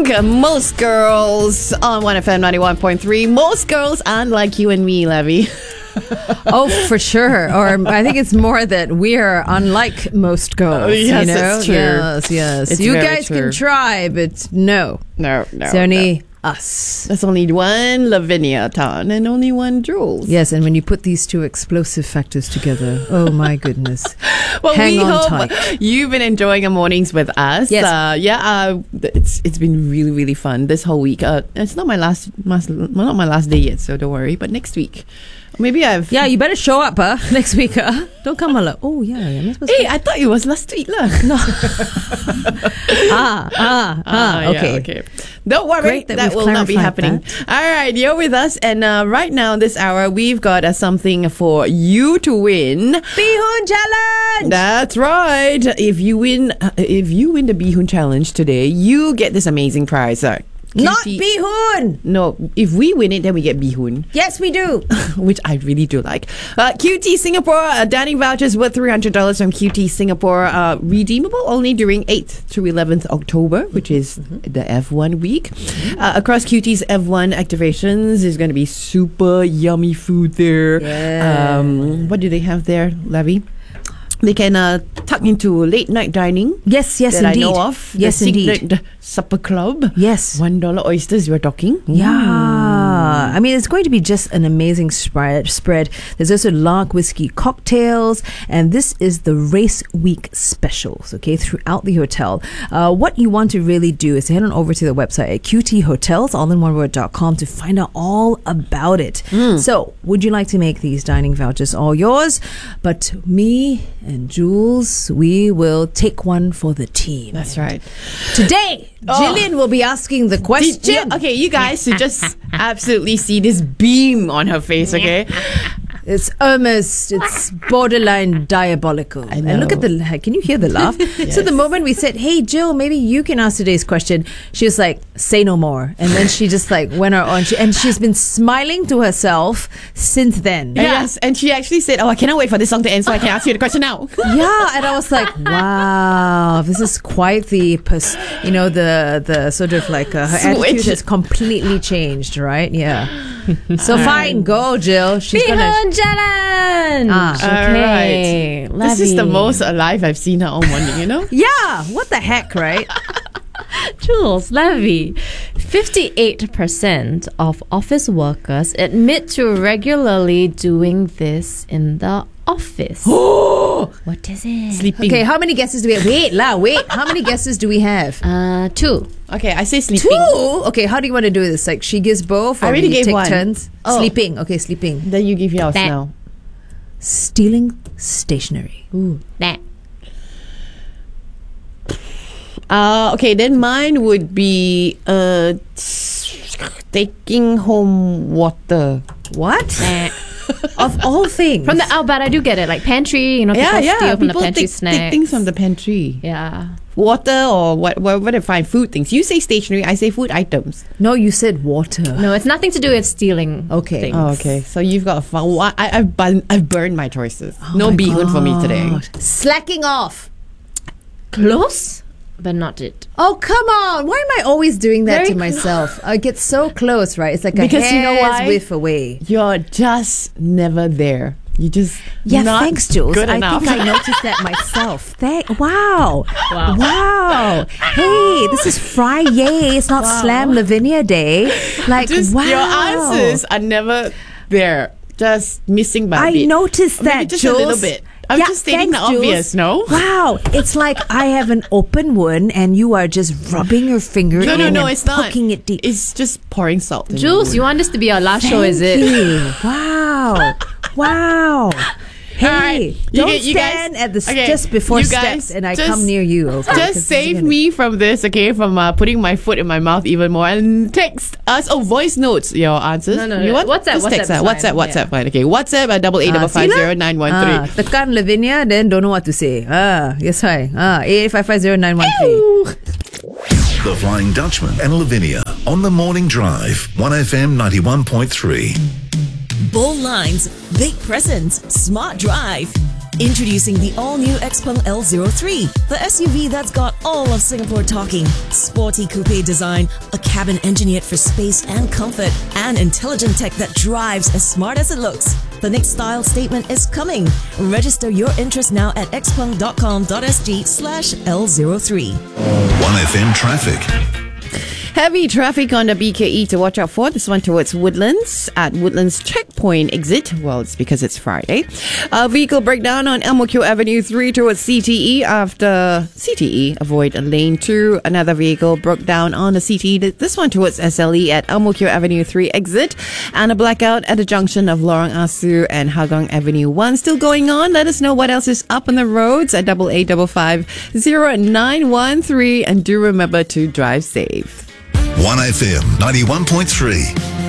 Most girls on 1FM 91.3. Most girls aren't like you and me, Levy. Oh, for sure. Or I think it's more that we're unlike most girls. Yes, you know? it's true. Yes. It's you very guys true. can try, but no. No. It's only us. There's only one Lavinia Tan and only one Jules. Yes, and when you put these two explosive factors together, oh my goodness. Well, Hang we on hope tight. you've been enjoying our mornings with us. Yes. It's been really, really fun this whole week. It's not my last day yet, so don't worry. But next week, maybe Yeah, you better show up, next week, Don't come along. Oh, yeah. Am I supposed Hey, I thought it was last week, lah. No. Yeah, okay. Don't worry, Great that that we've will not be clarified happening. All right, you're with us, and right now, this hour, we've got something for you to win. Bihun Challenge! That's right. If you win the Bihun Challenge today, you get this amazing prize. Not QT bihun! No, if we win it, then we get Bihun. Yes, we do. Which I really do like. QT Singapore dining vouchers worth $300 from QT Singapore, redeemable only during 8th to 11th October, which is the F1 week. Across QT's F1 activations, there's going to be super yummy food there. Yeah. What do they have there, Levy? They can tuck into late night dining. Yes, that indeed. I know of. Yes, the indeed. Signet Supper Club. Yes. $1 oysters, you're talking. Yeah. I mean, it's going to be just an amazing spread. There's also Lark Whiskey cocktails, and this is the race week specials, okay, throughout the hotel. What you want to really do is to head on over to the website at qthotels.com to find out all about it. So, would you like to make these dining vouchers all yours? But me and Jules, we will take one for the team. That's right. Today, Jillian will be asking the question. You guys should just absolutely see this beam on her face, okay? It's borderline diabolical. I know. And look at can you hear the laugh? So the moment we said, hey, Jill, maybe you can ask today's question, she was like, say no more. And then she just went on. And she's been smiling to herself since then. Yes, and she actually said, I cannot wait for this song to end so I can ask you the question now. Yeah, and I was like, wow, this is quite the sort of her attitude Switch. has completely changed, right? Yeah. So fine, go, Jill. She's gonna. Bihun Challenge! Okay. Okay. This is the most alive I've seen her all morning, you know? Yeah, what the heck, right? Jules, Levy. 58% of office workers admit to regularly doing this in the office. What is it? Sleeping. Okay, how many guesses do we have? Wait. How many guesses do we have? 2. Okay, I say sleeping. 2? Okay, how do you want to do this? Like, she gives both? Or I already we gave take one. turns? Oh. Sleeping. Okay, sleeping. Then you give yours That. now. Stealing stationery. Nah. Okay, then mine would be taking home water. What? Nah. Of all things. From the but I do get it. Like pantry, people steal from the People pantry take snacks. things from the pantry. Yeah. Water or what if I food things. You say stationery, I say food items. No, you said water. No, it's nothing to do with stealing. Okay. things. Oh, okay. So you've got a fun. I've burned my choices. No my bihun for me today. God. Slacking off. Close, but not it. Oh, come on. Why am I always doing that Very to myself? I get so close, right? It's like Because a you know hair's why? width away. You're just never there. You just not thanks, Jules. good I enough. think I noticed that myself. Wow. Hey, this is Friday. It's not Slam Lavinia Day. Like, Just wow. your answers are never there. Just missing by a I bit. noticed Or maybe that, just Jules. a little bit. I'm just stating the thanks, obvious, Jules. no? Wow. It's like I have an open wound and you are just rubbing your finger in No, and it's not. poking it deep. It's just pouring salt. in Jules, the you wound. want this to be our last show, is Thank it? you. Wow. Hey, Alright, don't you guys- stand at the okay, just before you guys steps and I just- come near you. Okay? 'Cause this Just is save gonna- me from this, okay? From putting my foot in my mouth even more, and text us. Voice notes your answers. No, You want? WhatsApp, Just text WhatsApp us. is fine. WhatsApp, fine. Okay, WhatsApp at 88550913. tekan Lavinia, then don't know what to say. Yes, hi. 88550913. The Flying Dutchman and Lavinia on the Morning Drive, 1FM 91.3. Bold lines, big presents, smart drive. Introducing the all-new Xpeng L03, the SUV that's got all of Singapore talking. Sporty coupe design, a cabin engineered for space and comfort, and intelligent tech that drives as smart as it looks. The next style statement is coming. Register your interest now at xpeng.com.sg/L03. 1FM traffic. Heavy traffic on the BKE to watch out for. This one towards Woodlands at Woodlands Checkpoint exit. Well, it's because it's Friday. A vehicle breakdown on Ang Mo Kio Avenue 3 towards CTE. After CTE, avoid lane 2. Another vehicle broke down on the CTE. This one towards SLE at Ang Mo Kio Avenue 3 exit. And a blackout at the junction of Lorong Asu and Hagong Avenue 1 still going on. Let us know what else is up on the roads at 8855-0913. And do remember to drive safe. 1FM 91.3.